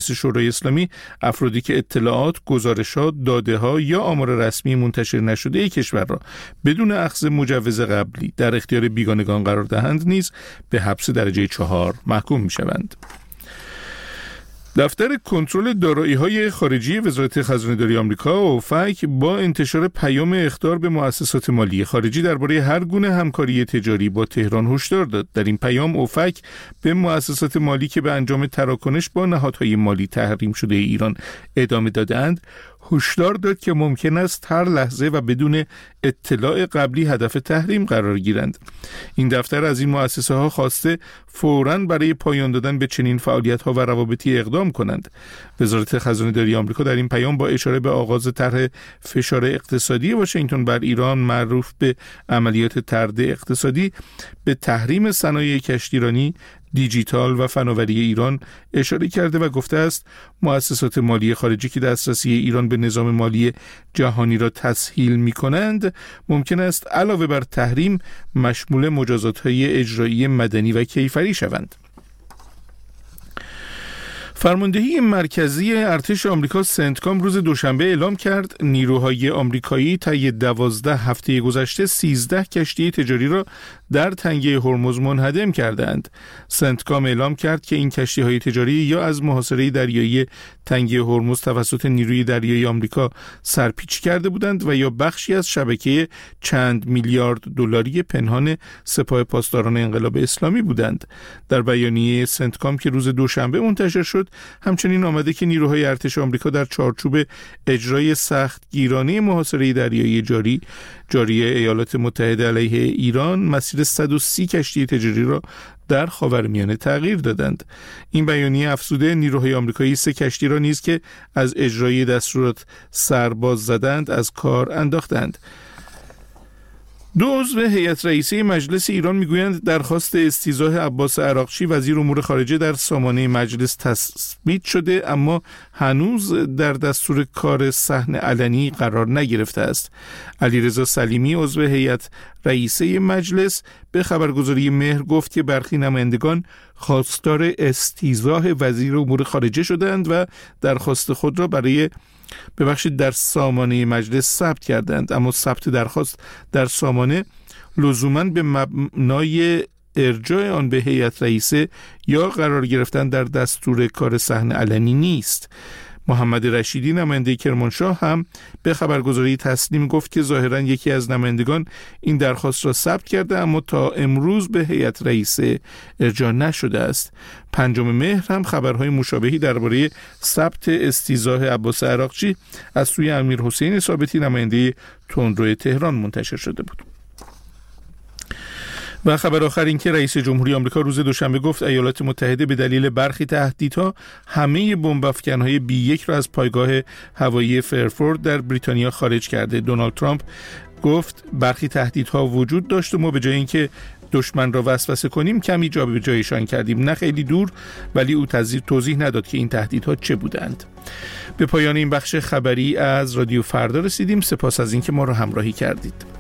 مجلس شورای اسلامی افرادی که اطلاعات، گزارشات، داده‌ها یا آمار رسمی منتشر نشده کشور را بدون اخذ مجوز قبلی در اختیار بیگانگان قرار دهند نیز به حبس درجه 4 محکوم می‌شوند. دفتر کنترل دارایی‌های خارجی وزارت خزانه‌داری آمریکا اوفک با انتشار پیام اخطار به مؤسسات مالی خارجی درباره هر گونه همکاری تجاری با تهران هشدار داد. در این پیام اوفک به مؤسسات مالی که به انجام تراکنش با نهادهای مالی تحریم شده ایران ادامه دادند هشدار داد که ممکن است هر لحظه و بدون اطلاع قبلی هدف تحریم قرار گیرند. این دفتر از این مؤسسه ها خواسته فوراً برای پایان دادن به چنین فعالیت ها و روابطی اقدام کنند. وزارت خزانه‌داری آمریکا در این پیام با اشاره به آغاز طرح فشار اقتصادی واشنگتن بر ایران معروف به عملیات طرد اقتصادی به تحریم صنایع کشتیرانی، دیجیتال و فناوری ایران اشاره کرده و گفته است مؤسسات مالی خارجی که دسترسی ایران به نظام مالی جهانی را تسهیل می-کنند ممکن است علاوه بر تحریم مشمول مجازات‌های اجرایی مدنی و کیفری شوند. فرماندهی مرکزی ارتش آمریکا سنتکام روز دوشنبه اعلام کرد نیروهای آمریکایی طی 12 هفته گذشته 13 کشتی تجاری را در تنگه هرمز منهدم کردند. سنتکام اعلام کرد که این کشتی‌های تجاری یا از محاصره دریایی تنگه هرمز توسط نیروی دریایی آمریکا سرپیچی کرده بودند و یا بخشی از شبکه چند میلیارد دلاری پنهان سپاه پاسداران انقلاب اسلامی بودند. در بیانیه سنتکام که روز دوشنبه منتشر شد همچنین آمده که نیروهای ارتش آمریکا در چارچوب اجرای سختگیرانه محاصره دریایی جاری ایالات متحده علیه ایران مسیر 130 کشتی تجاری را در خاورمیانه تغییر دادند. این بیانیه افزوده نیروهای آمریکایی 3 کشتی را نیز که از اجرای دستورات سرباز زدند از کار انداختند. 2 عضو هیئت رئیسه مجلس ایران میگویند درخواست استیضاح عباس عراقچی وزیر امور خارجه در سامانه مجلس تثبیت شده اما هنوز در دستور کار صحن علنی قرار نگرفته است. علیرضا سلیمی عضو هیئت رئیسه مجلس به خبرگزاری مهر گفت که برخی نمایندگان خواستار استیضاح وزیر امور خارجه شدند و درخواست خود را در سامانه مجلس ثبت کردند، اما ثبت درخواست در سامانه لزوماً به مبنای ارجاع آن به هیئت رئیسه یا قرار گرفتن در دستور کار صحن علنی نیست. محمد رشیدی نماینده کرمانشاه هم به خبرگزاری تسنیم گفت که ظاهراً یکی از نمایندگان این درخواست را ثبت کرده اما تا امروز به هیئت رئیسه ارجاع نشده است. 5 مهر هم خبرهای مشابهی درباره ثبت استیضاح عباس عراقچی از سوی امیرحسین ثابتی نماینده تندرو تهران منتشر شده بود. و خبر آخر این که رئیس جمهوری آمریکا روز دوشنبه گفت ایالات متحده به دلیل برخی تهدیدها همه بمب افکن‌های B1 را از پایگاه هوایی فرفورد در بریتانیا خارج کرده. دونالد ترامپ گفت برخی تهدیدها وجود داشت و ما به جای اینکه دشمن را وسوسه کنیم کمی جابجایشان کردیم. نه خیلی دور، ولی او توضیح نداد که این تهدیدها چه بودند. به پایان این بخش خبری از رادیو فردا رسیدیم. سپاس از اینکه ما را همراهی کردید.